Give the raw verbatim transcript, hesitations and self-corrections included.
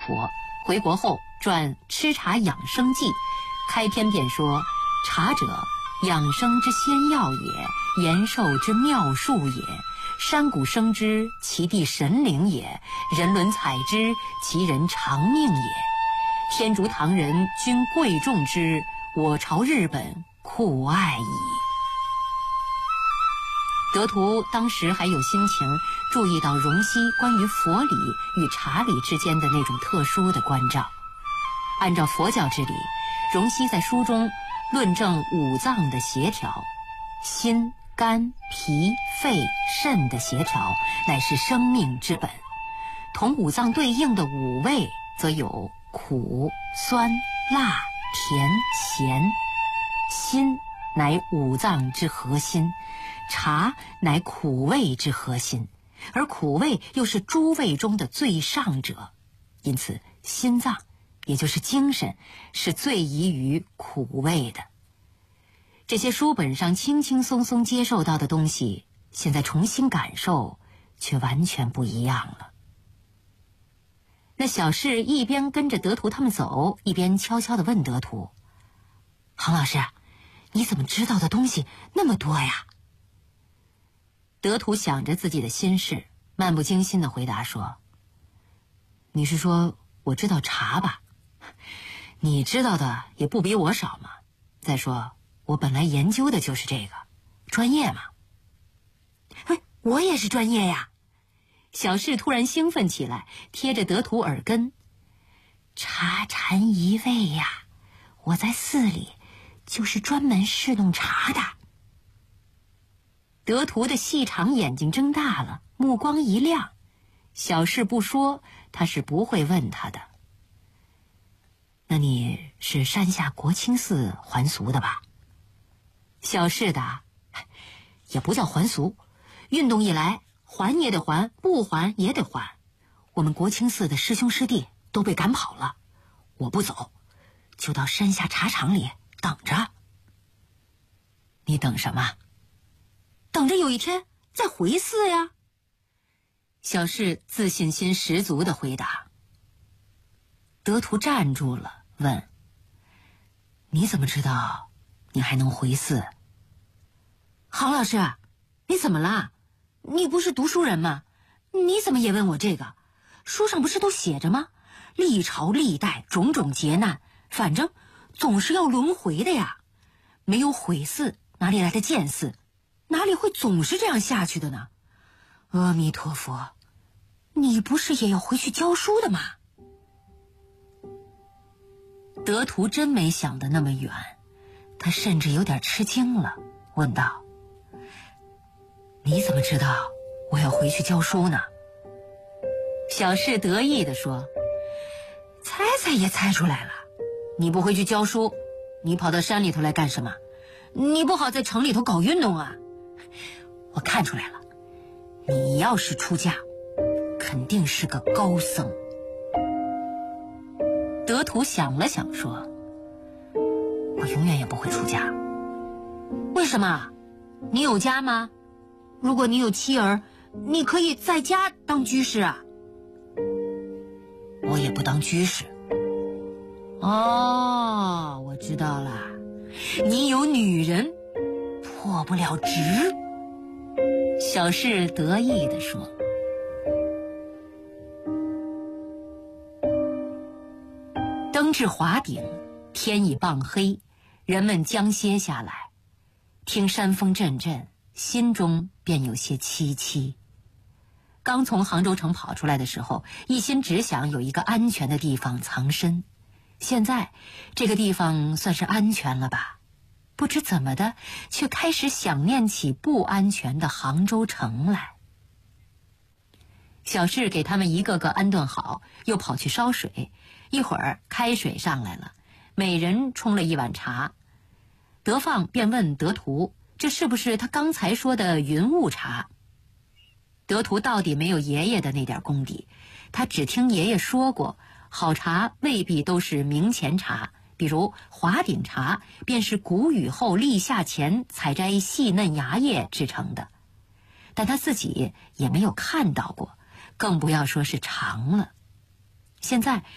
佛，回国后传《吃茶养生记》，开篇便说：茶者，养生之仙药也，延寿之妙术也。山谷生之，其地神灵也；人伦采之，其人长命也。天竺唐人均贵重之，我朝日本酷爱矣。德图当时还有心情注意到荣西关于佛理与茶理之间的那种特殊的关照。按照佛教之理，荣西在书中论证五脏的协调，心、肝、脾、肺、肾的协调乃是生命之本。同五脏对应的五味则有苦、酸、辣、甜、咸。心乃五脏之核心，茶乃苦味之核心，而苦味又是诸味中的最上者，因此心脏也就是精神是最宜于苦味的。这些书本上轻轻松松接受到的东西，现在重新感受却完全不一样了。那小士一边跟着德图他们走，一边悄悄地问德图：杭老师，你怎么知道的东西那么多呀？德图想着自己的心事，漫不经心地回答说：你是说我知道茶吧？你知道的也不比我少嘛。再说我本来研究的就是这个，专业嘛。哎，我也是专业呀！小士突然兴奋起来，贴着德图耳根：茶禅一味呀，我在寺里就是专门侍弄茶的。德图的细长眼睛睁大了，目光一亮。小士不说，他是不会问他的。那你是山下国清寺还俗的吧？小士答：也不叫还俗，运动一来，还也得还，不还也得还。我们国清寺的师兄师弟都被赶跑了，我不走，就到山下茶厂里等着。你等什么？等着有一天再回寺呀。小士自信心十足地回答。德图站住了，问：你怎么知道你还能回寺？杭老师，你怎么了？你不是读书人吗？你怎么也问我这个？书上不是都写着吗？历朝历代种种劫难，反正总是要轮回的呀。没有毁寺，哪里来的建寺？哪里会总是这样下去的呢？阿弥陀佛，你不是也要回去教书的吗？德图真没想得那么远，他甚至有点吃惊了，问道：你怎么知道我要回去教书呢？小士得意地说：猜猜也猜出来了，你不回去教书，你跑到山里头来干什么？你不好在城里头搞运动啊。我看出来了，你要是出家，肯定是个高僧。德图想了想说：我永远也不会出家。为什么？你有家吗？如果你有妻儿，你可以在家当居士啊。我也不当居士。哦，我知道了，你有女人，破不了执。小士得意地说。登至华顶，天已傍黑，人们将歇下来，听山风阵阵，心中便有些凄凄。刚从杭州城跑出来的时候，一心只想有一个安全的地方藏身，现在这个地方算是安全了吧？不知怎么的，却开始想念起不安全的杭州城来。小士给他们一个个安顿好，又跑去烧水，一会儿开水上来了，每人冲了一碗茶。德放便问德图，这是不是他刚才说的云雾茶？德图到底没有爷爷的那点功底，他只听爷爷说过，好茶未必都是明前茶，比如华顶茶便是谷雨后立夏前采摘细嫩芽叶制成的，但他自己也没有看到过，更不要说是尝了。现在